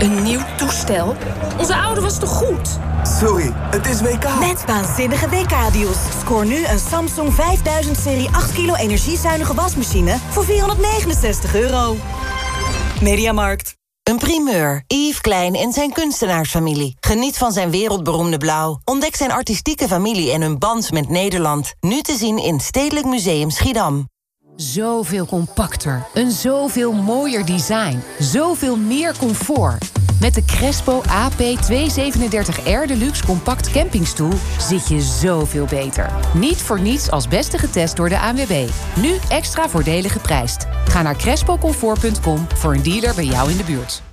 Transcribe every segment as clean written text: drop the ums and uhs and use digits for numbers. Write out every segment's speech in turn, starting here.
Een nieuw toestel? Onze oude was toch goed? Sorry, het is WK. Met waanzinnige WK-deals. Scoor nu een Samsung 5000 serie 8 kilo energiezuinige wasmachine voor €469. Mediamarkt. Een primeur. Yves Klein en zijn kunstenaarsfamilie. Geniet van zijn wereldberoemde blauw. Ontdek zijn artistieke familie en hun band met Nederland. Nu te zien in Stedelijk Museum Schiedam. Zoveel compacter. Een zoveel mooier design. Zoveel meer comfort. Met de Crespo AP237R Deluxe Compact Campingstoel zit je zoveel beter. Niet voor niets als beste getest door de ANWB. Nu extra voordelig geprijsd. Ga naar crespocomfort.com voor een dealer bij jou in de buurt.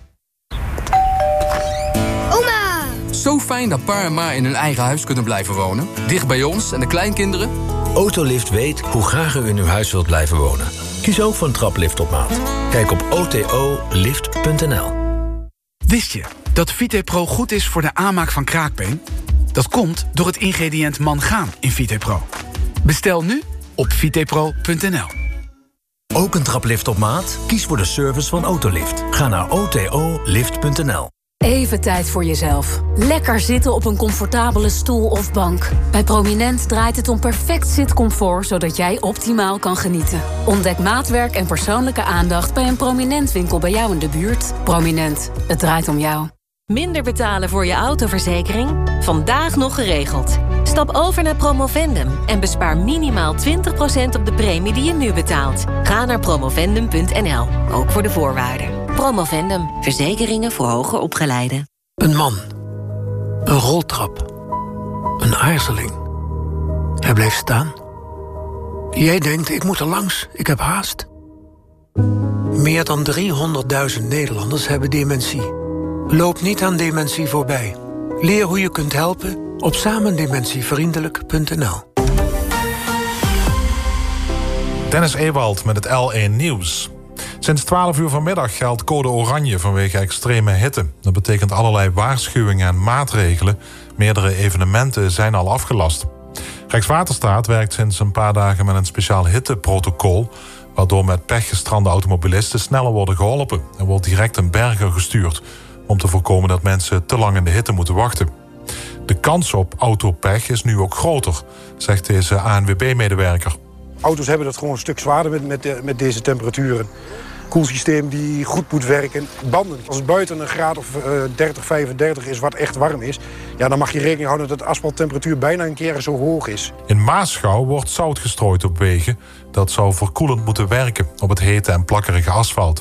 Oma! Zo fijn dat pa en ma in hun eigen huis kunnen blijven wonen. Dicht bij ons en de kleinkinderen. Autolift weet hoe graag u in uw huis wilt blijven wonen. Kies ook voor een traplift op maat. Kijk op otolift.nl. Wist je dat VitePro goed is voor de aanmaak van kraakbeen? Dat komt door het ingrediënt mangaan in VitePro. Bestel nu op vitepro.nl. Ook een traplift op maat? Kies voor de service van Autolift. Ga naar otolift.nl. Even tijd voor jezelf. Lekker zitten op een comfortabele stoel of bank. Bij Prominent draait het om perfect zitcomfort, zodat jij optimaal kan genieten. Ontdek maatwerk en persoonlijke aandacht bij een Prominent winkel bij jou in de buurt. Prominent, het draait om jou. Minder betalen voor je autoverzekering? Vandaag nog geregeld. Stap over naar Promovendum en bespaar minimaal 20% op de premie die je nu betaalt. Ga naar promovendum.nl, ook voor de voorwaarden. Promovendum, verzekeringen voor hoger opgeleiden. Een man. Een roltrap. Een aarzeling. Hij bleef staan. Jij denkt, ik moet er langs, ik heb haast. Meer dan 300.000 Nederlanders hebben dementie. Loop niet aan dementie voorbij. Leer hoe je kunt helpen op samendementievriendelijk.nl. Dennis Ewald met het L1 Nieuws. Sinds 12 uur vanmiddag geldt code oranje vanwege extreme hitte. Dat betekent allerlei waarschuwingen en maatregelen. Meerdere evenementen zijn al afgelast. Rijkswaterstaat werkt sinds een paar dagen met een speciaal hitteprotocol, waardoor met pech gestrande automobilisten sneller worden geholpen. Er wordt direct een berger gestuurd om te voorkomen dat mensen te lang in de hitte moeten wachten. De kans op autopech is nu ook groter, zegt deze ANWB-medewerker. Auto's hebben het gewoon een stuk zwaarder met deze temperaturen. Koelsysteem die goed moet werken. Banden. Als het buiten een graad of 30, 35 is, wat echt warm is, ja, dan mag je rekening houden dat de asfalttemperatuur bijna een keer zo hoog is. In Maasgouw wordt zout gestrooid op wegen. Dat zou verkoelend moeten werken op het hete en plakkerige asfalt.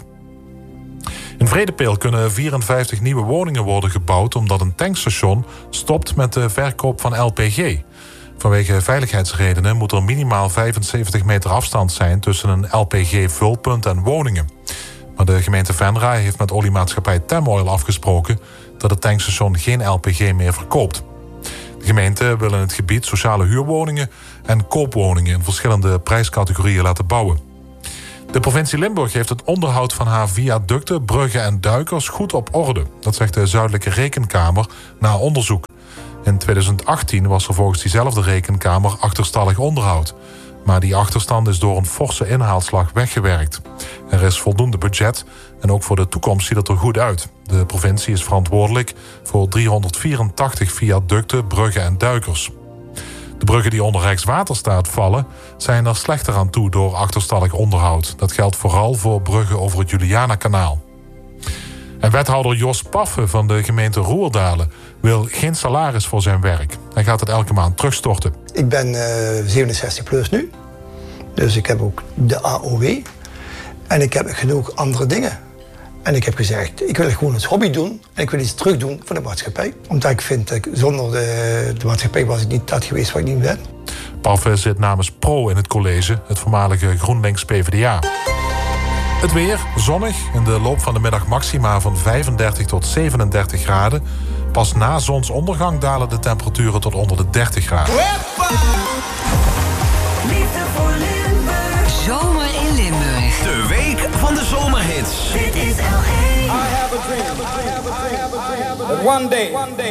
In Vredepeel kunnen 54 nieuwe woningen worden gebouwd omdat een tankstation stopt met de verkoop van LPG. Vanwege veiligheidsredenen moet er minimaal 75 meter afstand zijn tussen een LPG-vulpunt en woningen. Maar de gemeente Venray heeft met oliemaatschappij Tamoil afgesproken dat het tankstation geen LPG meer verkoopt. De gemeente wil in het gebied sociale huurwoningen en koopwoningen in verschillende prijscategorieën laten bouwen. De provincie Limburg heeft het onderhoud van haar viaducten, bruggen en duikers goed op orde. Dat zegt de Zuidelijke Rekenkamer na onderzoek. In 2018 was er volgens diezelfde rekenkamer achterstallig onderhoud. Maar die achterstand is door een forse inhaalslag weggewerkt. Er is voldoende budget en ook voor de toekomst ziet het er goed uit. De provincie is verantwoordelijk voor 384 viaducten, bruggen en duikers. De bruggen die onder Rijkswaterstaat vallen zijn er slechter aan toe door achterstallig onderhoud. Dat geldt vooral voor bruggen over het Julianakanaal. En wethouder Jos Paffen van de gemeente Roerdalen wil geen salaris voor zijn werk. Hij gaat het elke maand terugstorten. Ik ben 67 plus nu. Dus ik heb ook de AOW. En ik heb genoeg andere dingen. En ik heb gezegd, ik wil het gewoon als hobby doen. En ik wil iets terugdoen voor de maatschappij. Omdat ik vind dat zonder de maatschappij was ik niet dat geweest wat ik nu ben. Paffen zit namens Pro in het college, het voormalige GroenLinks PvdA. Het weer, zonnig. In de loop van de middag maxima van 35 tot 37 graden. Pas na zonsondergang dalen de temperaturen tot onder de 30 graden. Liefde voor Limburg. Zomer in Limburg. De week van de zomerhits. Dit is L1. I have a dream. That one day